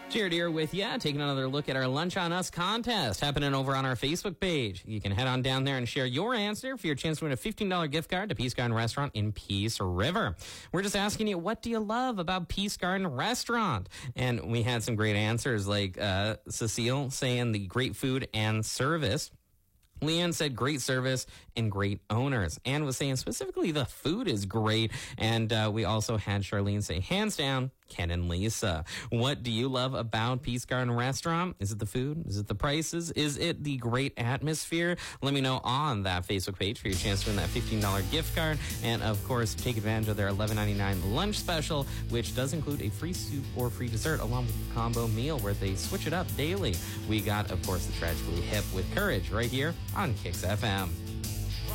Jared here with you, taking another look at our Lunch on Us contest happening over on our Facebook page. You can head on down there and share your answer for your chance to win a $15 gift card to Peace Garden Restaurant in Peace River. We're just asking you, what do you love about Peace Garden Restaurant? And we had some great answers, like Cecile saying the great food and service. Leanne said great service and great owners. Anne was saying specifically the food is great. And we also had Charlene say, hands down, Ken and Lisa. What do you love about Peace Garden Restaurant? Is it the food? Is it the prices? Is it the great atmosphere? Let me know on that Facebook page for your chance to win that $15 gift card. And, of course, take advantage of their $11.99 lunch special, which does include a free soup or free dessert along with a combo meal where they switch it up daily. We got, of course, the Tragically Hip with Courage right here on Kicks FM.